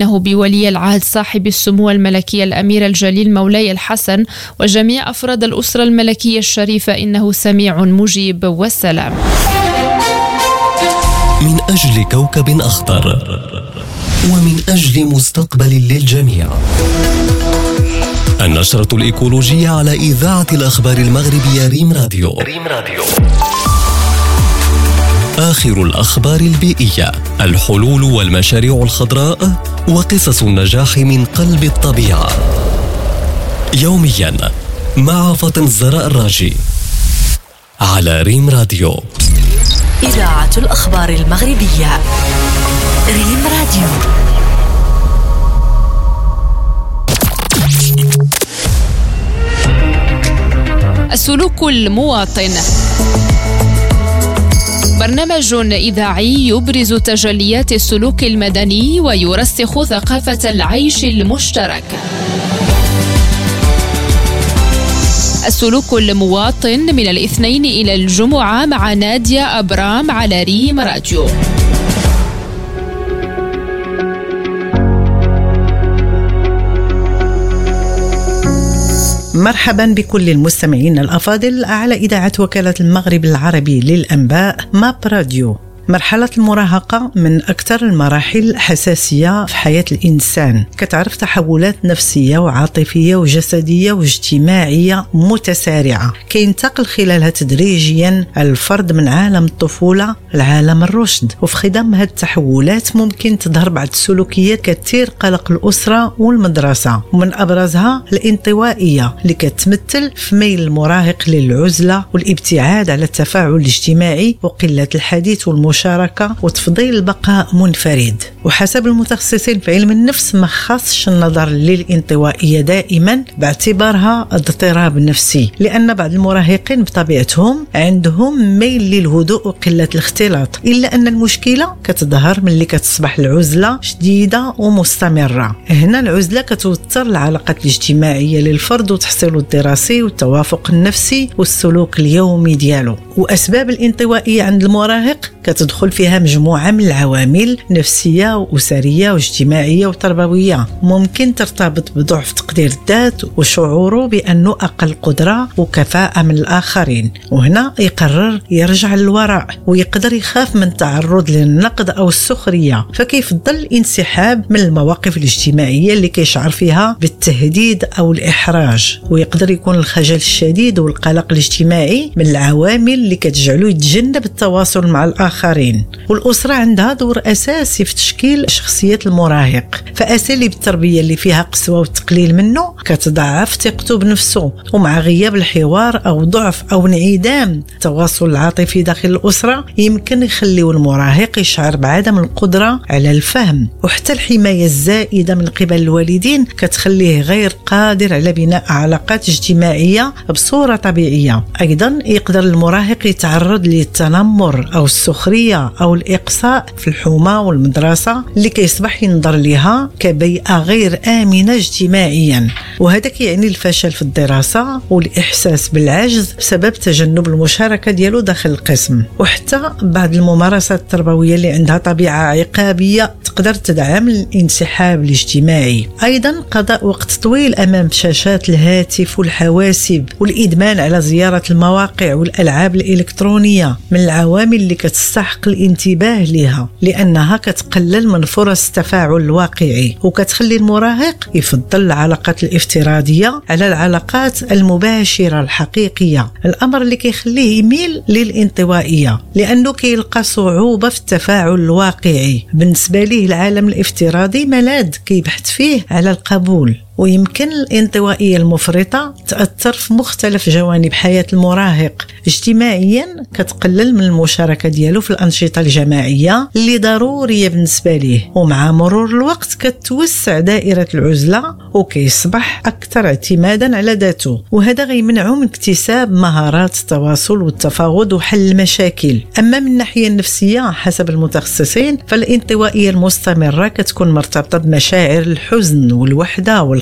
إنه بولي العهد صاحب السمو الملكي الأمير الجليل مولاي الحسن وجميع أفراد الأسرة الملكية الشريفة إنه سميع مجيب والسلام. من أجل كوكب أخضر ومن أجل مستقبل للجميع. النشرة الإيكولوجية على إذاعة الأخبار المغربية ريم راديو. آخر الأخبار البيئية، الحلول والمشاريع الخضراء وقصص النجاح من قلب الطبيعة. يوميا مع فاطمة الزهراء الراجي على ريم راديو. إذاعة الأخبار المغربية ريم راديو. السلوك المواطن، برنامج إذاعي يبرز تجليات السلوك المدني ويرسخ ثقافة العيش المشترك. السلوك المواطن من الاثنين إلى الجمعة مع نادية أبرام على ريم راديو. مرحبا بكل المستمعين الأفاضل على إذاعة وكالة المغرب العربي للأنباء ماب راديو. مرحلة المراهقة من أكثر المراحل حساسية في حياة الإنسان، كتعرف تحولات نفسية وعاطفية وجسدية واجتماعية متسارعة، كينتقل خلالها تدريجيا الفرد من عالم الطفولة لعالم الرشد. وفي خضم هذه التحولات ممكن تظهر بعض السلوكيات كثير قلق الأسرة والمدرسة، ومن أبرزها الانطوائية اللي كتمثل في ميل المراهق للعزلة والابتعاد على التفاعل الاجتماعي وقلة الحديث والمشاركة وتفضيل البقاء منفرد. وحسب المتخصصين في علم النفس ما خاصش النظر للانطوائية دائما باعتبارها اضطراب نفسي، لأن بعض المراهقين بطبيعتهم عندهم ميل للهدوء وقلة الاختلاط، إلا أن المشكلة كتظهر ملي كتصبح العزلة شديدة ومستمرة. هنا العزلة كتوتر العلاقات الاجتماعية للفرد وتحصيله الدراسي والتوافق النفسي والسلوك اليومي ديالو. وأسباب الانطوائية عند المراهق كتدخل فيها مجموعة من العوامل نفسية وأسرية واجتماعية وتربوية، ممكن ترتبط بضعف تقدير الذات وشعوره بأنه أقل قدرة وكفاءة من الآخرين، وهنا يقرر يرجع للوراء ويقدر يخاف من التعرض للنقد أو السخرية، فكيفضل الانسحاب من المواقف الاجتماعية اللي كيشعر فيها بالتهديد أو الإحراج. ويقدر يكون الخجل الشديد والقلق الاجتماعي من العوامل اللي كتجعله يتجنب التواصل مع الآخرين. والأسرة عندها دور أساسي في تشكيل شخصية المراهق، فأساليب التربية اللي فيها قسوة والتقليل منه كتضعف ثقته بنفسه، ومع غياب الحوار أو ضعف أو انعدام التواصل العاطفي داخل الأسرة يمكن يخليو المراهق يشعر بعدم القدرة على الفهم. وحتى الحماية الزائدة من قبل الوالدين كتخليه غير قادر على بناء علاقات اجتماعية بصورة طبيعية. أيضا يقدر المراهق يتعرض للتنمر أو السخرية أو الإقصاء في الحومة والمدرسة اللي كيصبح ينظر لها كبيئة غير آمنة اجتماعيا، وهذا كيعني الفشل في الدراسة والإحساس بالعجز بسبب تجنب المشاركة ديالو داخل القسم. وحتى بعض الممارسات التربوية اللي عندها طبيعة عقابية تقدر تدعم الانسحاب الاجتماعي. أيضا قضاء وقت طويل أمام شاشات الهاتف والحواسب والإدمان على زيارة المواقع والألعاب الإلكترونية من العوامل اللي كتستحق الانتباه لها، لأنها كتقلل من فرص التفاعل الواقعي وكتخلي المراهق يفضل العلاقات الافتراضية على العلاقات المباشرة الحقيقية، الأمر اللي كيخليه يميل للانطوائية لأنه كيلقى صعوبة في التفاعل الواقعي. بالنسبة ليه العالم الافتراضي ملاذ كيبحث فيه على القبول. ويمكن الانطوائية المفرطة تأثر في مختلف جوانب حياة المراهق. اجتماعيا كتقلل من المشاركة ديالو في الأنشطة الجماعية اللي ضرورية بالنسبة ليه، ومع مرور الوقت كتوسع دائرة العزلة وكيصبح أكثر اعتمادا على ذاته، وهذا غيمنعه من اكتساب مهارات التواصل والتفاوض وحل المشاكل. أما من الناحية النفسية حسب المتخصصين فالانطوائية المستمرة كتكون مرتبطة بمشاعر الحزن والوحدة والقلق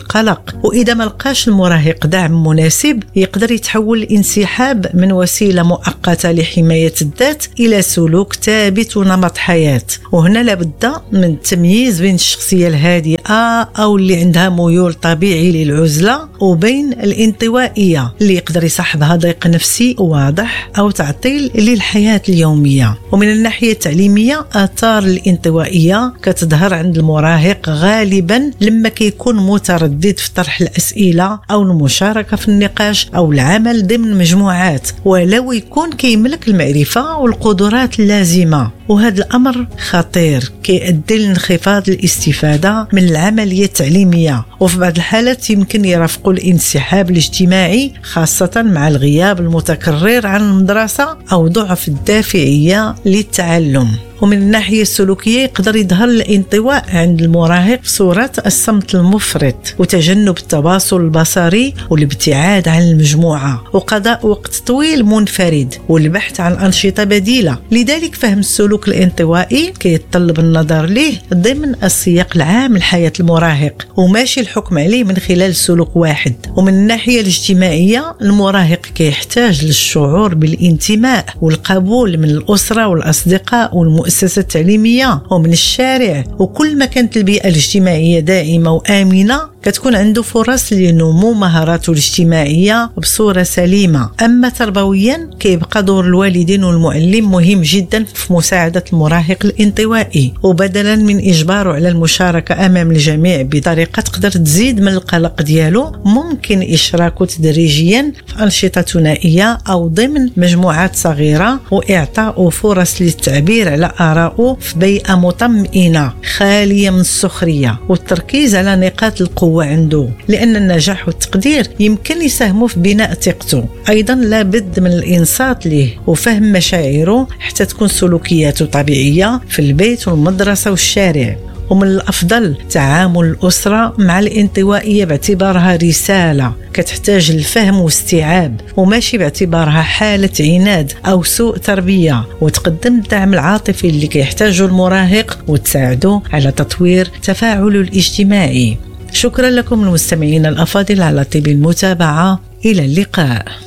القلق. وإذا ما لقاش المراهق دعم مناسب يقدر يتحول الانسحاب من وسيلة مؤقتة لحماية الذات إلى سلوك ثابت ونمط حياة. وهنا لابد من التمييز بين الشخصية الهادئة أو اللي عندها ميول طبيعي للعزلة وبين الانطوائية اللي يقدر يصاحبها ضيق نفسي واضح أو تعطيل للحياة اليومية. ومن الناحية التعليمية آثار الانطوائية كتظهر عند المراهق غالبا لما كيكون متردد في طرح الأسئلة أو المشاركة في النقاش أو العمل ضمن مجموعات ولو يكون كيملك المعرفة والقدرات اللازمة. وهذا الأمر خطير كيؤدي لانخفاض الاستفادة من العملية التعليمية، وفي بعض الحالات يمكن يرافق الانسحاب الاجتماعي خاصة مع الغياب المتكرر عن المدرسة أو ضعف الدافعية للتعلم. ومن الناحية السلوكية يقدر يظهر الانطواء عند المراهق بصورة الصمت المفرط وتجنب التواصل البصري والابتعاد عن المجموعة وقضاء وقت طويل منفرد والبحث عن أنشطة بديلة. لذلك فهم السلوك الانطوائي كيتطلب النظر ليه ضمن السياق العام لحياة المراهق وماشي الحكم عليه من خلال سلوك واحد. ومن الناحية الاجتماعية المراهق كيحتاج للشعور بالانتماء والقبول من الأسرة والأصدقاء والمؤسسات التعليمية ومن الشارع. وكل ما كانت البيئة الاجتماعية دائمة وآمنة كتكون عنده فرص لنمو مهاراته الاجتماعية بصورة سليمة. أما تربويا كيبقى دور الوالدين والمعلم مهم جدا في مساعدة المراهق الانطوائي، وبدلا من إجباره على المشاركة أمام الجميع بطريقة تقدر تزيد من القلق ديالو ممكن إشراكه تدريجيا في أنشطة ثنائية أو ضمن مجموعات صغيرة وإعطاء فرص للتعبير على آرائه في بيئة مطمئنة خالية من السخرية والتركيز على نقاط القوة عنده، لأن النجاح والتقدير يمكن يساهموا في بناء ثقته. أيضا لابد من الإنصات له وفهم مشاعره حتى تكون سلوكياته طبيعية في البيت والمدرسة والشارع. ومن الأفضل تعامل الأسرة مع الانطوائية باعتبارها رسالة كتحتاج الفهم واستيعاب وماشي باعتبارها حالة عناد أو سوء تربية، وتقدم الدعم العاطفي اللي كيحتاجه المراهق وتساعده على تطوير تفاعله الاجتماعي. شكرا لكم المستمعين الأفاضل على طيب المتابعة. إلى اللقاء.